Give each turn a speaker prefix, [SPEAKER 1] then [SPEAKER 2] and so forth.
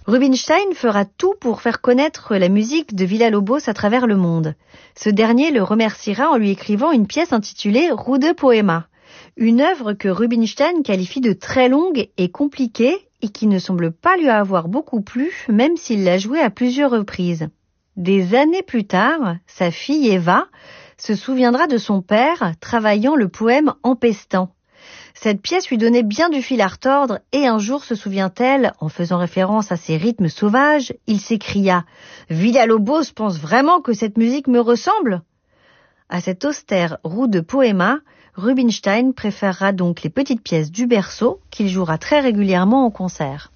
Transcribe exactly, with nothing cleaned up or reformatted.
[SPEAKER 1] Rubinstein fera tout pour faire connaître la musique de Villa-Lobos à travers le monde. Ce dernier le remerciera en lui écrivant une pièce intitulée Rude Poema, une œuvre que Rubinstein qualifie de très longue et compliquée et qui ne semble pas lui avoir beaucoup plu, même s'il l'a jouée à plusieurs reprises. Des années plus tard, sa fille Eva se souviendra de son père travaillant le poème empestant. Cette pièce lui donnait bien du fil à retordre et un jour se souvient-elle, en faisant référence à ses rythmes sauvages, il s'écria « Villa-Lobos pense vraiment que cette musique me ressemble ?» À cet austère Rude Poema, Rubinstein préférera donc les petites pièces du berceau qu'il jouera très régulièrement en concert.